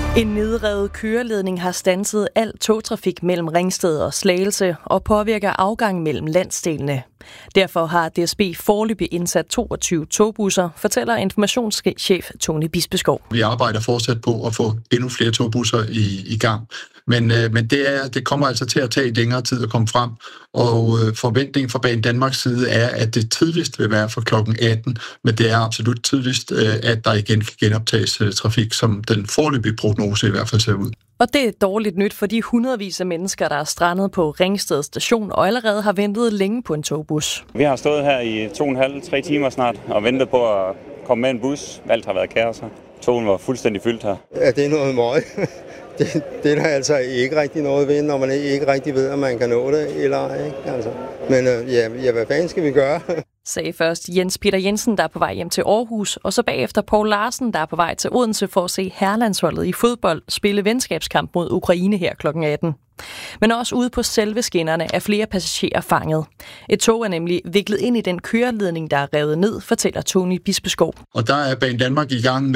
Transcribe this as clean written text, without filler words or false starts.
En nedrevet køreledning har standset al togtrafik mellem Ringsted og Slagelse og påvirker afgang mellem landsdelene. Derfor har DSB foreløbig indsat 22 togbusser, fortæller informationschef Tony Bispeskov. Vi arbejder fortsat på at få endnu flere togbusser i gang. Men det kommer altså til at tage længere tid at komme frem, og forventningen fra Banedanmarks side er, at det tidligst vil være for klokken 18, men det er absolut tidligst, at der igen kan genoptages trafik, som den foreløbige prognose i hvert fald ser ud. Og det er dårligt nyt for de hundredvis af mennesker, der er strandet på Ringsted station og allerede har ventet længe på en togbus. Vi har stået her i 2,5-3 timer snart og ventet på at komme med en bus. Alt har været kaos her. Togen var fuldstændig fyldt her. Ja, det er noget møg. Det er der altså ikke rigtig noget ved, når man ikke rigtig ved, om man kan nå det eller ej. Ikke? Altså. Men hvad fanden skal vi gøre? Sagde først Jens Peter Jensen, der er på vej hjem til Aarhus, og så bagefter Poul Larsen, der er på vej til Odense for at se herrelandsholdet i fodbold spille venskabskamp mod Ukraine her kl. 18. Men også ude på selve skinnerne er flere passagerer fanget. Et tog er nemlig viklet ind i den køreledning, der er revet ned, fortæller Tony Bispeskov. Og der er Banedanmark i gang